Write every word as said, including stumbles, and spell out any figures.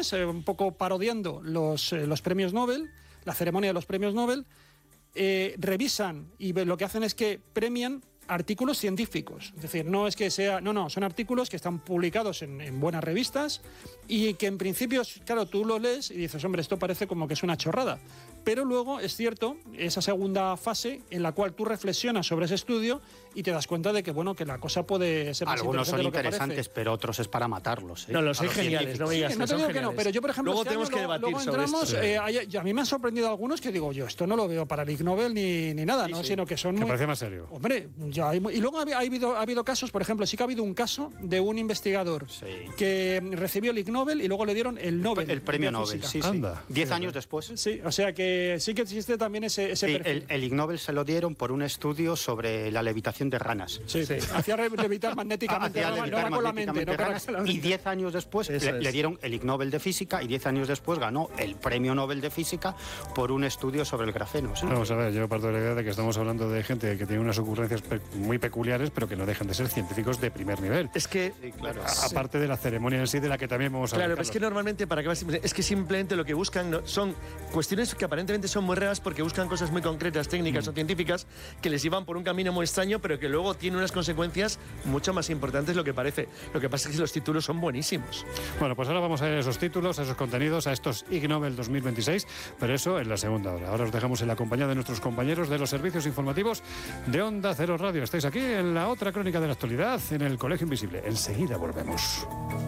lunes, eh, un poco parodiando los, eh, los premios Nobel, la ceremonia de los premios Nobel, eh, revisan y lo que hacen es que premian artículos científicos. Es decir, no es que sea... No, no, son artículos que están publicados en, en buenas revistas y que en principio, claro, tú lo lees y dices, hombre, esto parece como que es una chorrada. Pero luego es cierto, esa segunda fase en la cual tú reflexionas sobre ese estudio y te das cuenta de que, bueno, que la cosa puede ser más Algunos son interesante interesantes, pero otros es para matarlos, ¿eh? No, los A hay geniales, no me digas Sí, que no te son digo que no, geniales. pero yo, por ejemplo, Luego este tenemos año que lo- debatir luego sobre entramos, esto. eh, hay- a mí me han sorprendido algunos que digo, yo esto no lo veo para el Ig Nobel ni, ni nada, ¿no? sí. Sino que son Que muy... parece más serio. Hombre, ya hay, mu- y luego ha, ha habido, ha habido casos, por ejemplo, sí que ha habido un caso de un investigador Sí. que recibió el Ig Nobel y luego le dieron el Nobel. El premio de Nobel, física. sí, sí. Anda. Diez años después. Sí, o sea que sí que existe también ese, ese Sí, perfil. el, el Ig Nobel se lo dieron por un estudio sobre la levitación de ranas. Sí, sí. Hacía re- levitar magnéticamente, Hacía no, no levitar era con la mente, magnéticamente no con la- ranas, con la y mente. diez años después Eso le, es. le dieron el Ig Nobel de Física y diez años después ganó el premio Nobel de Física por un estudio sobre el grafeno. ¿sí? Vamos a ver, yo parto de la idea de que estamos hablando de gente que tiene unas ocurrencias pe- muy peculiares, pero que no dejan de ser científicos de primer nivel. Es que... Sí, claro. A- Aparte de la ceremonia en sí, de la que también vamos a Claro, hablar. es que normalmente, para que vas- es que simplemente lo que buscan no- son cuestiones que aparentemente son muy raras porque buscan cosas muy concretas, técnicas o científicas, que les llevan por un camino muy extraño, pero que luego tienen unas consecuencias mucho más importantes de lo que parece. Lo que pasa es que los títulos son buenísimos. Bueno, pues ahora vamos a ver esos títulos, a esos contenidos, a estos Ig Nobel dos mil veintiséis, pero eso en la segunda hora. Ahora os dejamos en la compañía de nuestros compañeros de los servicios informativos de Onda Cero Radio. Estáis aquí en la otra crónica de la actualidad, en el Colegio Invisible. Enseguida volvemos.